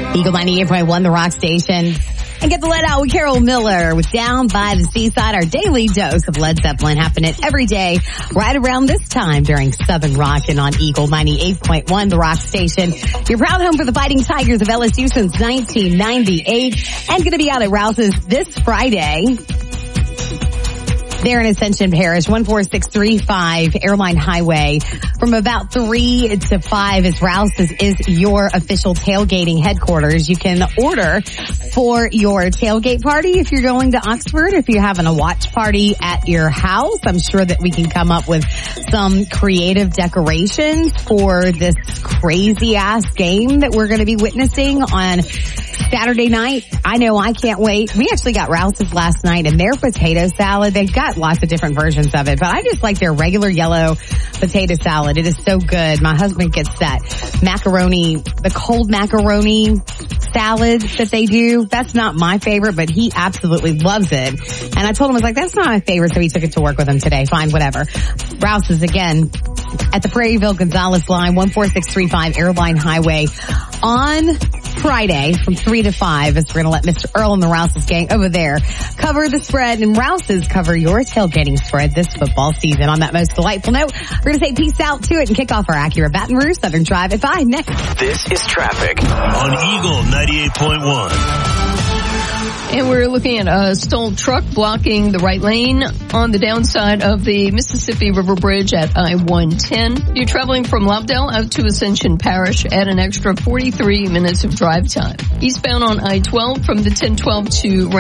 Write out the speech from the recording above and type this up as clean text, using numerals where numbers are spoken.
Eagle 98.1, the Rock Station. And get the let out with Carol Miller with Down by the Seaside, our daily dose of Led Zeppelin happening every day right around this time during Southern Rock and on Eagle 98.1, the Rock Station. Your proud home for the Fighting Tigers of LSU since 1998 and going to be out at Rouse's this Friday. There in Ascension Parish, 14635 Airline Highway. From about 3 to 5 is Rouse's is your official tailgating headquarters. You can order for your tailgate party if you're going to Oxford. If you're having a watch party at your house, I'm sure that we can come up with some creative decorations for this crazy ass game that we're going to be witnessing on Saturday night. I know I can't wait. We actually got Rouse's last night and their potato salad. They've got lots of different versions of it, but I just like their regular yellow potato salad. It is so good. My husband gets that macaroni, the cold macaroni salad that they do. That's not my favorite, but he absolutely loves it. And I told him, I was like, that's not my favorite, so he took it to work with him today. Fine, whatever. Rouse's again at the Prairieville Gonzales line, 14635 Airline Highway on Friday from 3 to 5 as we're going to let Mr. Earl and the Rouse's gang over there cover the spread, and Rouse's cover your tailgating spread this football season. On that most delightful note, we're going to say peace out to it and kick off our Acura Baton Rouge Southern Drive at 5 next. This is traffic on Eagle 98.1. And we're looking at a stalled truck blocking the right lane on the downside of the Mississippi River Bridge at I-110. You're traveling from Lobdell out to Ascension Parish at an extra 43 minutes of drive time. Eastbound on I-12 from the 1012 to